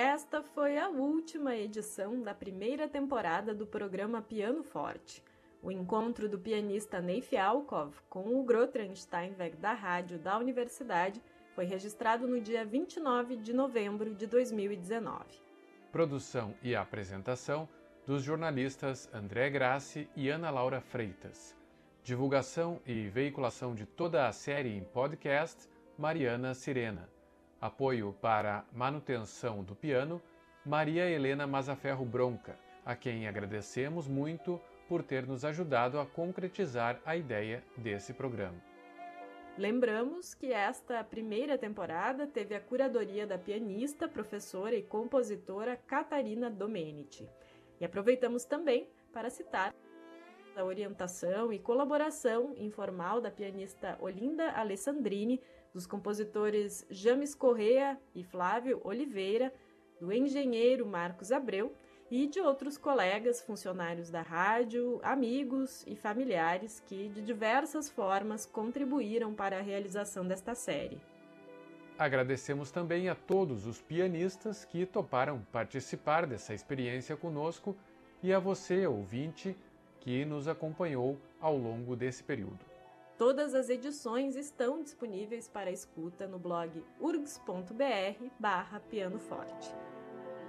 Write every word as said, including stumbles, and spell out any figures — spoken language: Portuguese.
Esta foi a última edição da primeira temporada do programa Piano Forte. O encontro do pianista Ney Fialkov com o Grotran Steinweg da rádio da universidade foi registrado no dia vinte e nove de novembro de dois mil e dezenove. Produção e apresentação dos jornalistas André Grassi e Ana Laura Freitas. Divulgação e veiculação de toda a série em podcast, Mariana Sirena. Apoio para manutenção do piano, Maria Helena Mazaferro Bronca, a quem agradecemos muito por ter nos ajudado a concretizar a ideia desse programa. Lembramos que esta primeira temporada teve a curadoria da pianista, professora e compositora Catarina Domenici. E aproveitamos também para citar a orientação e colaboração informal da pianista Olinda Alessandrini, dos compositores James Correa e Flávio Oliveira, do engenheiro Marcos Abreu e de outros colegas, funcionários da rádio, amigos e familiares que, de diversas formas, contribuíram para a realização desta série. Agradecemos também a todos os pianistas que toparam participar dessa experiência conosco e a você, ouvinte, que nos acompanhou ao longo desse período. Todas as edições estão disponíveis para escuta no blog urgs ponto br barra piano forte.